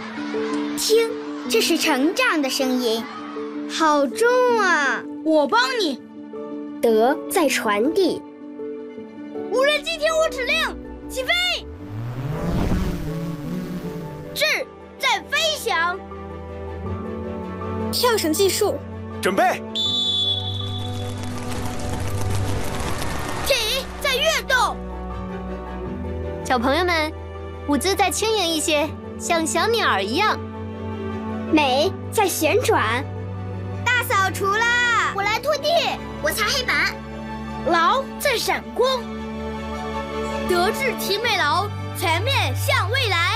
听，这是成长的声音，好重啊！ 我帮你。 德在传递。 无人机听我指令，起飞！智在飞翔。 跳绳计数。 准备。 体在跃动。 小朋友们，舞姿再轻盈一些，像小鸟儿一样。 美在旋转。 大扫除啦！ 我来拖地， 我擦黑板。 劳在闪光。德智体美劳，全面向未来。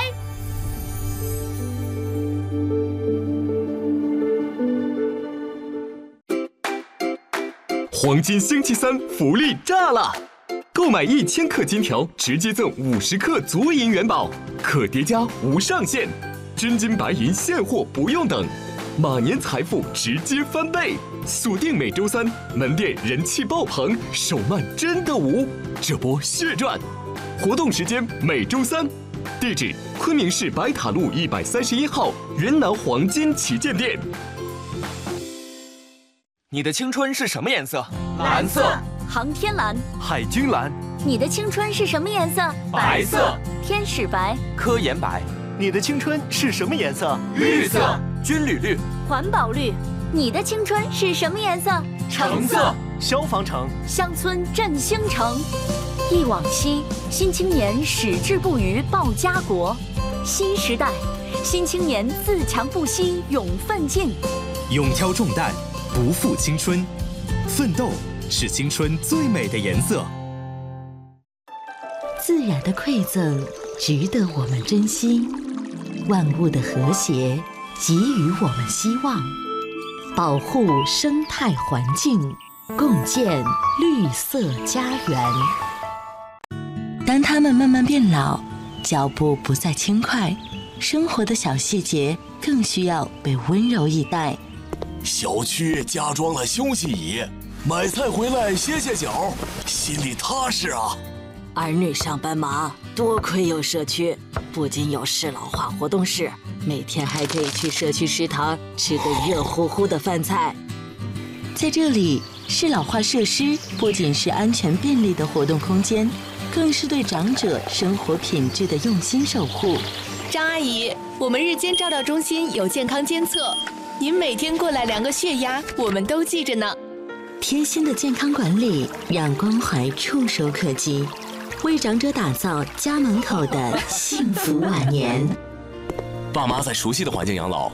黄金星期三福利炸了！购买1000克金条，直接赠50克足银元宝，可叠加无上限，真金白银现货不用等，马年财富直接翻倍！锁定每周三，门店人气爆棚，手慢真的无，这波血赚！活动时间每周三，地址昆明市白塔路131号云南黄金旗舰店。 你的青春是什么颜色？ 蓝色。 航天蓝。 海军蓝。 你的青春是什么颜色？ 白色。 天使白。 科研白。 你的青春是什么颜色？ 绿色。 军旅绿。 环保绿。你的青春是什么颜色？ 橙色。 消防橙。 乡村振兴城。忆往昔，新青年矢志不渝报家国。新时代，新青年自强不息勇奋进。 勇挑重担，不负青春，奋斗是青春最美的颜色。 自然的馈赠值得我们珍惜，万物的和谐给予我们希望，保护生态环境，共建绿色家园。当他们慢慢变老，脚步不再轻快，生活的小细节更需要被温柔以待。 小区加装了休息椅，买菜回来歇歇脚，心里踏实啊。 儿女上班忙，多亏有社区，不仅有适老化活动室，每天还可以去社区食堂吃个热乎乎的饭菜。在这里，适老化设施不仅是安全便利的活动空间，更是对长者生活品质的用心守护。 张阿姨，我们日间照料中心有健康监测，您每天过来量个血压，我们都记着呢。 贴心的健康管理，让关怀触手可及，为长者打造家门口的幸福晚年。 爸妈在熟悉的环境养老，